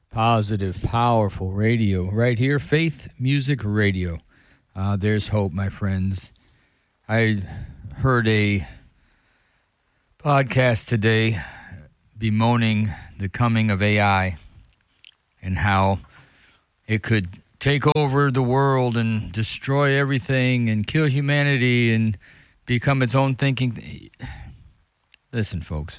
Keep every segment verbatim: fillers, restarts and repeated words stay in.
Positive, powerful radio right here. Faith Music Radio. Uh, there's hope, my friends. I heard a podcast today bemoaning the coming of A I and how it could take over the world and destroy everything and kill humanity and become its own thinking. Listen, folks.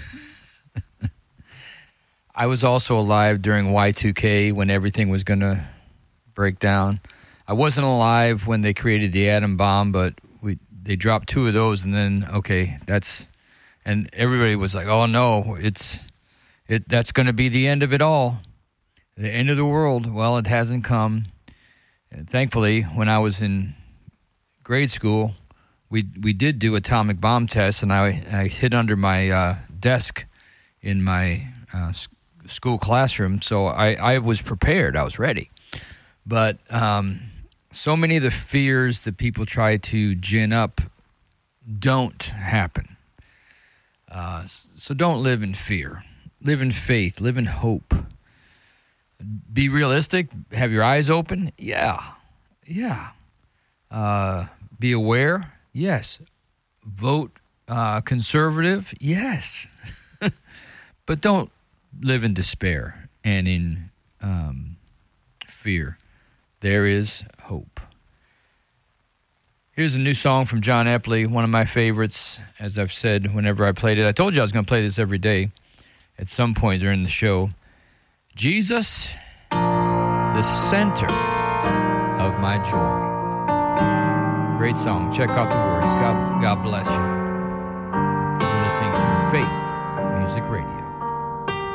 I was also alive during Y two K when everything was going to break down. I wasn't alive when they created the atom bomb, but we they dropped two of those, and then, okay, that's... And everybody was like, oh, no, it's it. That's going to be the end of it all, the end of the world. Well, it hasn't come. And thankfully, when I was in grade school, we we did do atomic bomb tests, and I, I hid under my uh, desk in my uh, school classroom, so I, I was prepared. I was ready. But um, so many of the fears that people try to gin up don't happen. Uh, so don't live in fear. Live in faith. Live in hope. Be realistic. Have your eyes open. Yeah. Yeah. Uh, be aware. Yes. Vote uh, conservative. Yes. But don't live in despair and in um, fear. There is hope. Here's a new song from John Epley, one of my favorites, as I've said whenever I played it. I told you I was going to play this every day at some point during the show. Jesus, the center of my joy. Great song. Check out the words. God, God bless you. You're listening to Faith Music Radio.